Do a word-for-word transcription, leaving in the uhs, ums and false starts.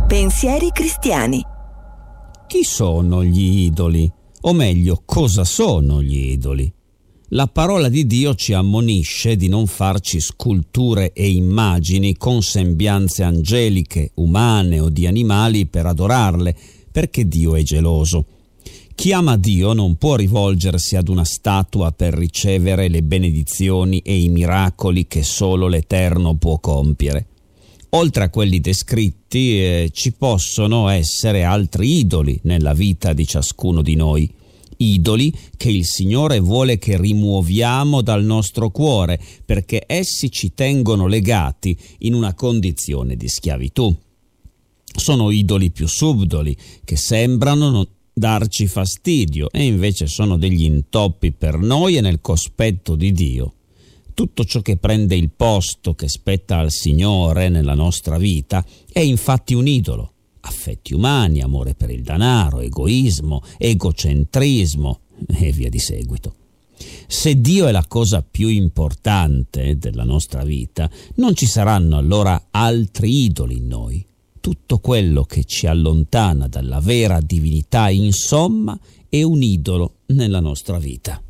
Pensieri cristiani. Chi sono gli idoli? O meglio, cosa sono gli idoli? La parola di Dio ci ammonisce di non farci sculture e immagini con sembianze angeliche, umane o di animali per adorarle, perché Dio è geloso. Chi ama Dio non può rivolgersi ad una statua per ricevere le benedizioni e i miracoli che solo l'Eterno può compiere. Oltre a quelli descritti, eh, ci possono essere altri idoli nella vita di ciascuno di noi. Idoli che il Signore vuole che rimuoviamo dal nostro cuore, perché essi ci tengono legati in una condizione di schiavitù. Sono idoli più subdoli, che sembrano non darci fastidio e invece sono degli intoppi per noi e nel cospetto di Dio. Tutto ciò che prende il posto che spetta al Signore nella nostra vita è infatti un idolo. Affetti umani, amore per il denaro, egoismo, egocentrismo e via di seguito. Se Dio è la cosa più importante della nostra vita, non ci saranno allora altri idoli in noi. Tutto quello che ci allontana dalla vera divinità, insomma, è un idolo nella nostra vita.